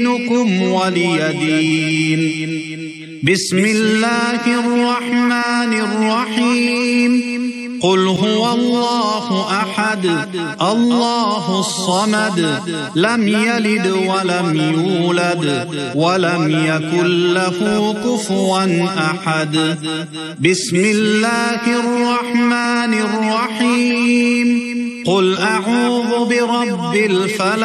دينكم ولي دين. بسم الله الرحمن الرحيم. قل هو الله أحد الله الصمد لم يلد ولم يولد ولم يكن له كفوا أحد. بسم الله الرحمن الرحيم. قل أعوذ برب الفلق